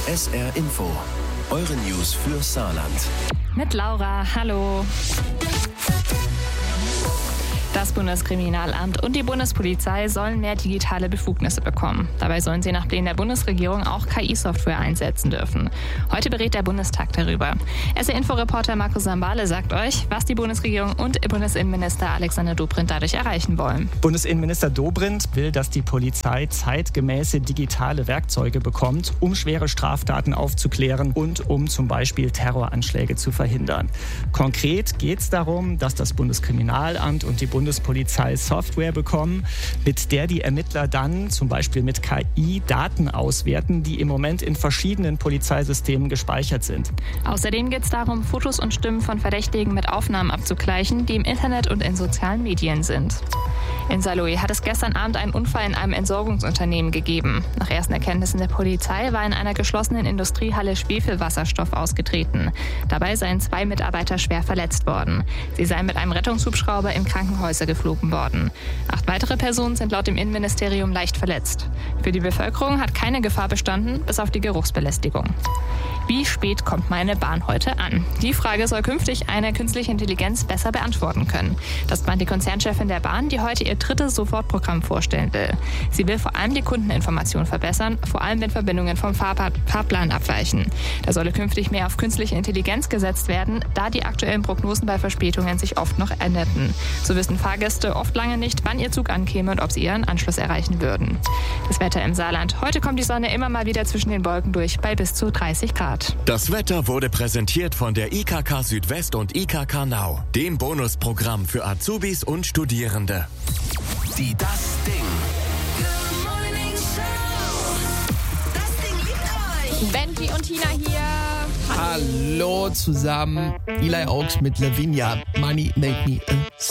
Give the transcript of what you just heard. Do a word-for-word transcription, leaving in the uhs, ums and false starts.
S R Info. Eure News für Saarland. Mit Laura, hallo. Das Bundeskriminalamt und die Bundespolizei sollen mehr digitale Befugnisse bekommen. Dabei sollen sie nach Plänen der Bundesregierung auch K I-Software einsetzen dürfen. Heute berät der Bundestag darüber. S R-Info-Reporter Markus Sambale sagt euch, was die Bundesregierung und Bundesinnenminister Alexander Dobrindt dadurch erreichen wollen. Bundesinnenminister Dobrindt will, dass die Polizei zeitgemäße digitale Werkzeuge bekommt, um schwere Straftaten aufzuklären und um zum Beispiel Terroranschläge zu verhindern. Konkret geht es darum, dass das Bundeskriminalamt und die Bundespolizei Software bekommen, mit der die Ermittler dann zum Beispiel mit K I Daten auswerten, die im Moment in verschiedenen Polizeisystemen gespeichert sind. Außerdem geht es darum, Fotos und Stimmen von Verdächtigen mit Aufnahmen abzugleichen, die im Internet und in sozialen Medien sind. In Saarlouis hat es gestern Abend einen Unfall in einem Entsorgungsunternehmen gegeben. Nach ersten Erkenntnissen der Polizei war in einer geschlossenen Industriehalle Schwefelwasserstoff ausgetreten. Dabei seien zwei Mitarbeiter schwer verletzt worden. Sie seien mit einem Rettungshubschrauber in Krankenhäuser geflogen worden. Acht weitere Personen sind laut dem Innenministerium leicht verletzt. Für die Bevölkerung hat keine Gefahr bestanden, bis auf die Geruchsbelästigung. Wie spät kommt meine Bahn heute an? Die Frage soll künftig eine künstliche Intelligenz besser beantworten können. Das meint die Konzernchefin der Bahn, die heute ihr drittes Sofortprogramm vorstellen will. Sie will vor allem die Kundeninformation verbessern, vor allem wenn Verbindungen vom Fahrplan, Fahrplan abweichen. Da solle künftig mehr auf künstliche Intelligenz gesetzt werden, da die aktuellen Prognosen bei Verspätungen sich oft noch änderten. So wissen Fahrgäste oft lange nicht, wann ihr Zug ankäme und ob sie ihren Anschluss erreichen würden. Das Wetter im Saarland. Heute kommt die Sonne immer mal wieder zwischen den Wolken durch, bei bis zu dreißig Grad. Das Wetter wurde präsentiert von der I K K Südwest und I K K Nau, dem Bonusprogramm für Azubis und Studierende. Die Das Ding. Das Ding liebt euch. Benji und Tina hier. Hallo zusammen. Eli Oaks mit Lavinia. Money make me a